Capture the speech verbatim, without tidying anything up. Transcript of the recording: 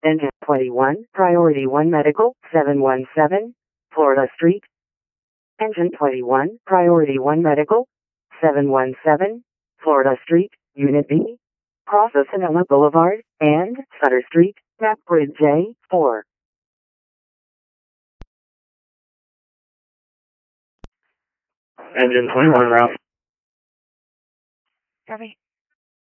Engine twenty-one, Priority one Medical, seven one seven, Florida Street. Engine twenty-one, Priority one Medical, seven one seven, Florida Street, Unit B. Crosses Sonoma Boulevard and Sutter Street, Map Grid J four. Engine twenty-one route. Copy.